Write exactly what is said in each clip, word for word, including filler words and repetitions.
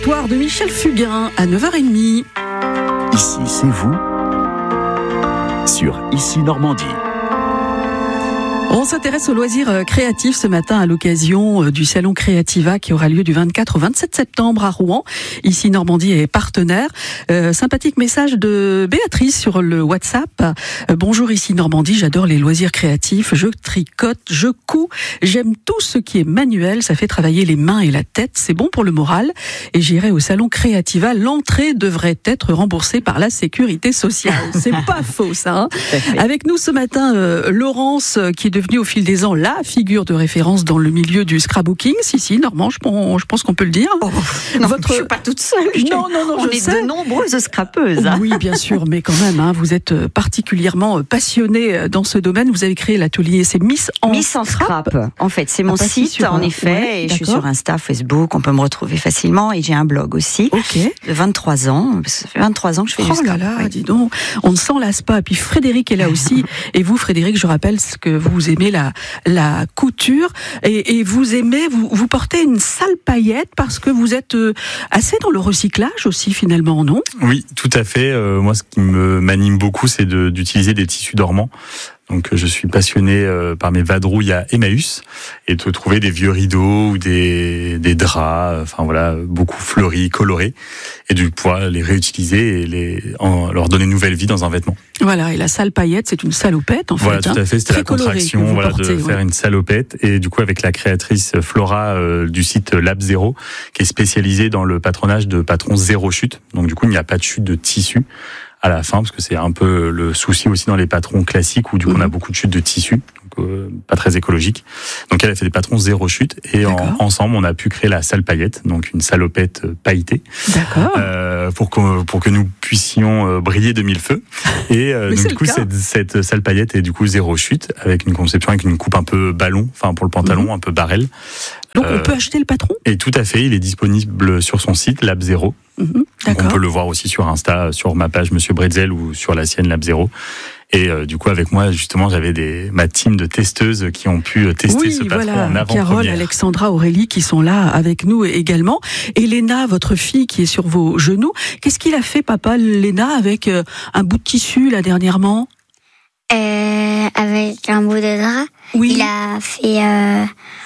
Victoire de Michel Fugain à neuf heures trente. Ici, c'est vous sur Ici Normandie. On s'intéresse aux loisirs créatifs ce matin à l'occasion du salon Créativa qui aura lieu du vingt-quatre au vingt-sept septembre à Rouen. Ici Normandie est partenaire. Euh, sympathique message de Béatrice sur le WhatsApp. Euh, bonjour Ici Normandie, j'adore les loisirs créatifs. Je tricote, je couds. J'aime tout ce qui est manuel. Ça fait travailler les mains et la tête. C'est bon pour le moral. Et j'irai au salon Créativa. L'entrée devrait être remboursée par la sécurité sociale. C'est pas faux ça. Hein. Avec nous ce matin, euh, Laurence qui est devenue au fil des ans la figure de référence dans le milieu du scrapbooking. Si, si, Normand, je pense, je pense qu'on peut le dire. Oh, non, Votre... je ne suis pas toute seule. Non, non, non, On je est sais. de nombreuses scrapeuses. Hein. Oui, bien sûr, mais quand même, hein, vous êtes particulièrement passionnée dans ce domaine. Vous avez créé l'atelier, c'est Miss en Miss en Scrap. Scrap. En fait, c'est mon ah, site, sur, en effet. Ouais, et je suis sur Insta, Facebook, on peut me retrouver facilement. Et j'ai un blog aussi. Ok. De vingt-trois ans. Ça fait vingt-trois ans que je fais oh du scrap. Oh là là, oui. dis donc. On ne s'en lasse pas. Et puis Frédéric est là aussi. Et vous, Frédéric, je rappelle que vous aimez la, la couture. Et, et vous aimez, vous, vous portez une sale paillette parce que vous êtes assez dans le recyclage aussi, finalement, non? Oui, tout à fait. Euh, moi, ce qui me m'anime beaucoup, c'est de, d'utiliser des tissus dormants. Donc, je suis passionné euh, par mes vadrouilles à Emmaüs et de trouver des vieux rideaux ou des, des draps, enfin voilà, beaucoup fleuris, colorés, et de pouvoir les réutiliser et les, en, leur donner une nouvelle vie dans un vêtement. Voilà, et la sale paillette, c'est une salopette en voilà, fait. Voilà, tout à fait, c'était la contraction voilà, portez, de ouais. faire une salopette. Et du coup, avec la créatrice Flora euh, du site Lab Zero, qui est spécialisée dans le patronage de patrons zéro chute. Donc du coup, il n'y a pas de chute de tissu à la fin, parce que c'est un peu le souci aussi dans les patrons classiques où du coup mmh. on a beaucoup de chutes de tissu, donc euh, pas très écologique. Donc elle a fait des patrons zéro chute et en, ensemble on a pu créer la sale paillette, donc une salopette pailletée, D'accord. Euh, pour que pour que nous puissions euh, briller de mille feux. Et euh, donc du coup cette, cette sale paillette est du coup zéro chute avec une conception avec une coupe un peu ballon, enfin pour le pantalon mmh. un peu barrel. Donc euh, on peut acheter le patron ? Et tout à fait, il est disponible sur son site Lab Zero. Mmh, donc on peut le voir aussi sur Insta, sur ma page Monsieur Bretzel ou sur la sienne Lab Zero. Et euh, du coup, avec moi, justement, j'avais des ma team de testeuses qui ont pu tester oui, ce patron voilà, en avant-première. Carole, Alexandra, Aurélie, qui sont là avec nous également. Et Léna, votre fille, qui est sur vos genoux. Qu'est-ce qu'il a fait, papa, Léna, avec euh, un bout de tissu, là, dernièrement ? euh, Avec un bout de drap. Oui. Il a fait... Euh,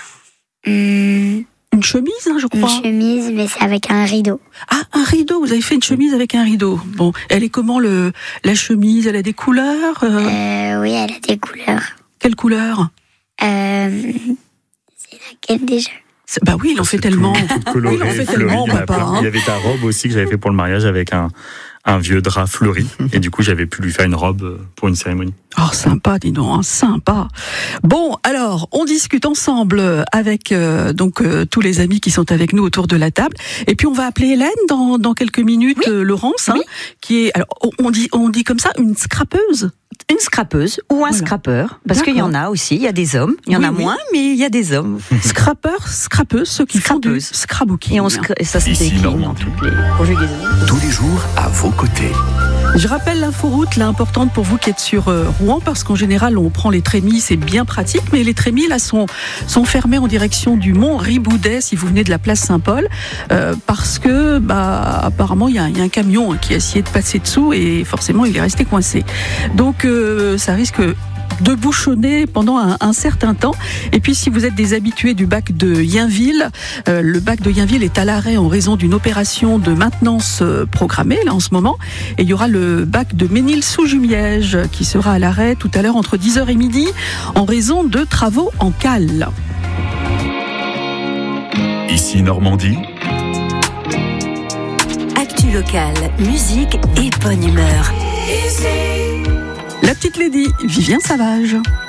hum, Une chemise, hein, je crois. Une chemise, mais c'est avec un rideau. Ah, un rideau. Vous avez fait une chemise avec un rideau. Bon, elle est comment le la chemise ? Elle a des couleurs euh... Euh, Oui, elle a des couleurs. Quelle couleur ? euh, C'est laquelle déjà ? Bah oui, il en fait tellement. Coloré, il en fait fleuri, tellement, il y en a papa. plein. Hein. Il y avait ta robe aussi que j'avais fait pour le mariage avec un un vieux drap fleuri. Et du coup, j'avais pu lui faire une robe pour une cérémonie. Oh, sympa, dis donc, hein, sympa. Bon, alors, on discute ensemble avec euh, donc euh, tous les amis qui sont avec nous autour de la table. Et puis, on va appeler Hélène dans, dans quelques minutes, oui. euh, Laurence, hein, oui. qui est, alors, on dit, on dit comme ça, une scrapeuse. Une scrapeuse ou un voilà. scrapeur, parce qu'il y en a aussi, il y a des hommes, il y en oui, a oui. moins, mais il y a des hommes. Scrapeur, scrapeuse, ceux qui scrapeuse. font du scrapbooking. Et, on scra- et ça se décline dans toutes les conjugaisons. Tous les jours, à vos côtés. Je rappelle l'inforoute, là, importante pour vous qui êtes sur euh, Rouen, parce qu'en général, on prend les trémies, c'est bien pratique, mais les trémies, là, sont, sont fermées en direction du mont Riboudet, si vous venez de la place Saint-Paul, euh, parce que, bah, apparemment, il y, y a un camion hein, qui a essayé de passer dessous, et forcément, il est resté coincé. Donc, euh, ça risque de bouchonner pendant un, un certain temps. Et puis, si vous êtes des habitués du bac de Yainville, euh, le bac de Yainville est à l'arrêt en raison d'une opération de maintenance euh, programmée, là, en ce moment. Et il y aura le bac de Ménil-sous-Jumièges qui sera à l'arrêt tout à l'heure entre dix heures et midi en raison de travaux en cale. Ici Normandie. Actu locale, musique et bonne humeur. La petite Lady, Vivien Savage.